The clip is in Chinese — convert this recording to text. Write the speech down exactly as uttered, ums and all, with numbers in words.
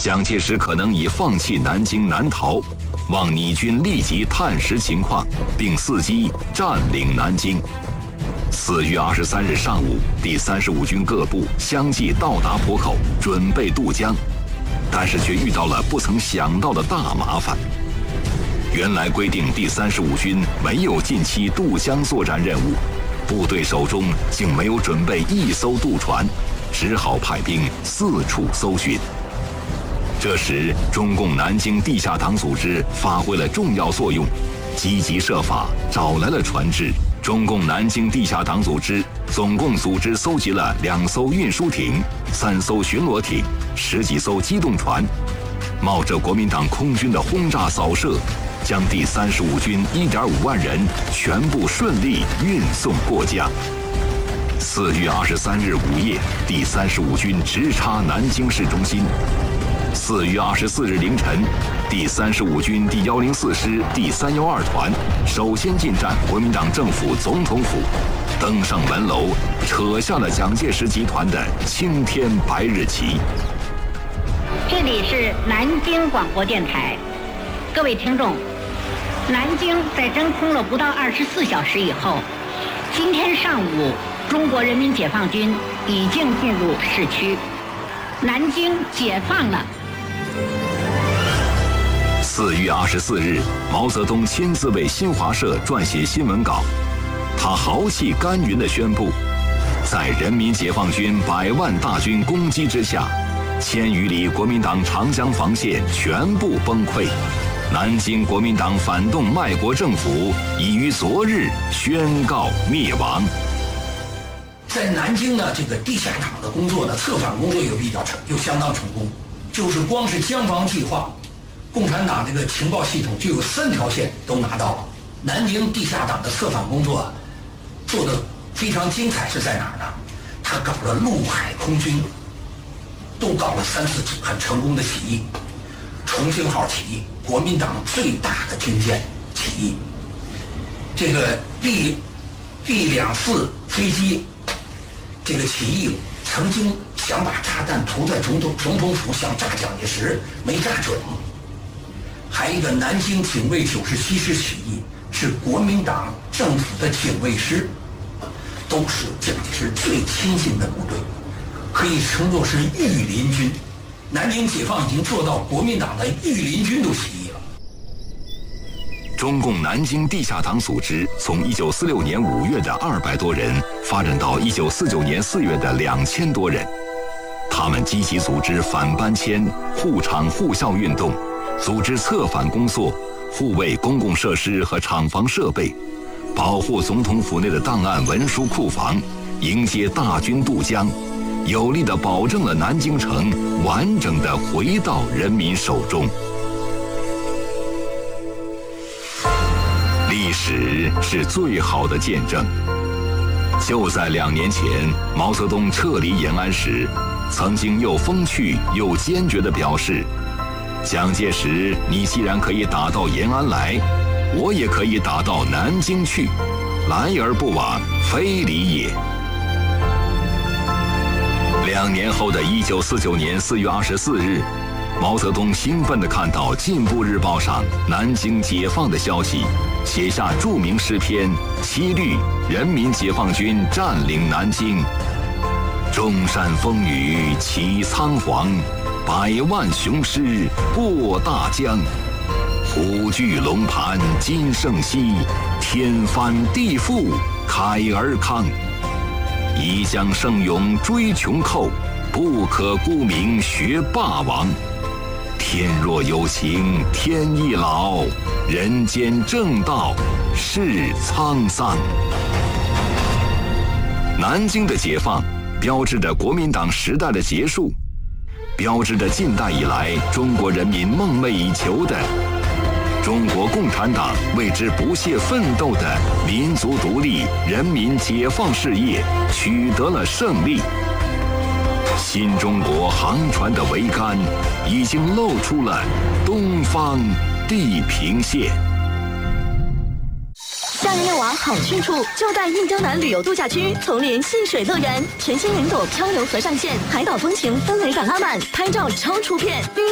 蒋介石可能已放弃南京南逃，望拟军立即探实情况，并伺机占领南京。四月二十三日上午，第三十五军各部相继到达坡口，准备渡江，但是却遇到了不曾想到的大麻烦。原来规定第三十五军没有近期渡江作战任务，部队手中竟没有准备一艘渡船，只好派兵四处搜寻。这时，中共南京地下党组织发挥了重要作用，积极设法找来了船只。中共南京地下党组织总共组织搜集了两艘运输艇、三艘巡逻艇、十几艘机动船，冒着国民党空军的轰炸扫射，将第三十五军一点五万人全部顺利运送过江。四月二十三日午夜，第三十五军直插南京市中心。四月二十四日凌晨，第三十五军第一零四师第三一二团首先进占国民党政府总统府，登上门楼，扯下了蒋介石集团的青天白日旗。 这里是南京广播电台，各位听众，南京在真空了不到二十四小时以后，今天上午，中国人民解放军已经进入市区，南京解放了。 四月二十四日，毛泽东亲自为新华社撰写新闻稿，他豪气干云地宣布，在人民解放军百万大军攻击之下，千余里国民党长江防线全部崩溃，南京国民党反动卖国政府已于昨日宣告灭亡。 在南京呢，这个地下党的工作呢，策反工作又比较成，又相当成功。就是光是江防计划，共产党这个情报系统就有三条线都拿到了。南京地下党的策反工作做得非常精彩，是在哪儿呢？他搞了陆海空军，都搞了三次很成功的起义。重庆号起义，国民党最大的军舰起义。这个 B B 两次飞机，这个起义曾经想把炸弹投在总统总统府，想炸蒋介石，没炸准。还有一个南京警卫九十七师起义，是国民党政府的警卫师，都是蒋介石最亲近的部队，可以称作是御林军。南京解放已经做到国民党的御林军都起义了。 中共南京地下党组织从一九四六年五月的二百多人发展到一九四九年四月的两千多人，他们积极组织反搬迁、护厂护校运动，组织策反工作，护卫公共设施和厂房设备，保护总统府内的档案文书库房，迎接大军渡江，有力地保证了南京城完整地回到人民手中。历史是最好的见证。就在两年前，毛泽东撤离延安时，曾经又风趣又坚决地表示，蒋介石，你既然可以打到延安来，我也可以打到南京去，来而不往，非礼也。两年后的一九四九年四月二十四日，毛泽东兴奋地看到《进步日报》上南京解放的消息，写下著名诗篇《七律》：人民解放军占领南京，众山风雨起仓皇，百万雄师过大江，虎踞龙盘今胜昔，天翻地覆慨而慷。一将胜勇追穷寇，不可沽名学霸王。天若有情天亦老，人间正道是沧桑。南京的解放标志着国民党时代的结束，标志着近代以来中国人民梦寐以求的中国共产党为之不懈奋斗的民族独立、人民解放事业取得了胜利。新中国航船的桅杆已经露出了东方地平线。 夏日夜晚好去处，就在印江南旅游度假区丛林戏水乐园，全新云朵漂流河上线，海岛风情氛围感拉满，拍照超出片。